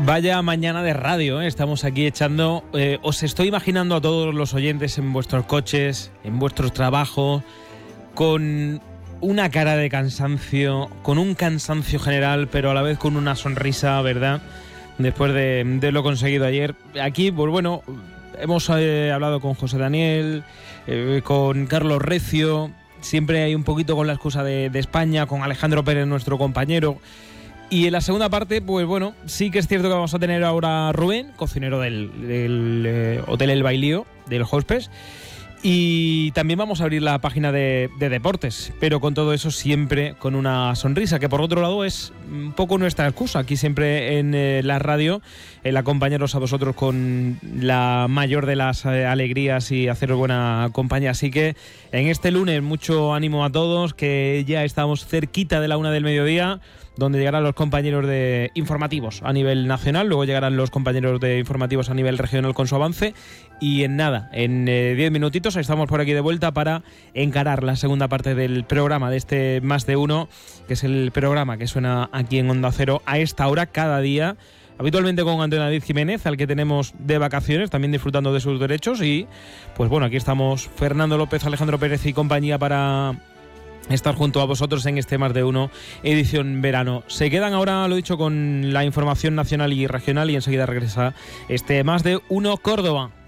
Vaya mañana de radio, ¿eh? Estamos aquí echando... os estoy imaginando a todos los oyentes en vuestros coches, en vuestros trabajos, con una cara de cansancio, con un cansancio general, pero a la vez con una sonrisa, ¿verdad? Después de lo conseguido ayer. Aquí, pues bueno, hemos hablado con José Daniel, con Carlos Recio, siempre hay un poquito con la excusa de España, con Alejandro Pérez, nuestro compañero. Y en la segunda parte, pues bueno, sí que es cierto que vamos a tener ahora a Rubén, cocinero del Hotel El Bailío, del Hospes. Y también vamos a abrir la página de deportes, pero con todo eso siempre con una sonrisa, que por otro lado es un poco nuestra excusa. Aquí siempre en la radio, el acompañaros a vosotros con la mayor de las alegrías y haceros buena compañía. Así que en este lunes mucho ánimo a todos, que ya estamos cerquita de la 1 del mediodía, donde llegarán los compañeros de informativos a nivel nacional, luego llegarán los compañeros de informativos a nivel regional con su avance, y en nada, en 10 minutitos estamos por aquí de vuelta para encarar la segunda parte del programa de este Más de Uno, que es el programa que suena aquí en Onda Cero a esta hora cada día, habitualmente con Antonio David Jiménez, al que tenemos de vacaciones, también disfrutando de sus derechos. Y pues bueno, aquí estamos Fernando López, Alejandro Pérez y compañía para estar junto a vosotros en este Más de Uno edición verano. Se quedan ahora, lo dicho, con la información nacional y regional, y enseguida regresa este Más de Uno Córdoba.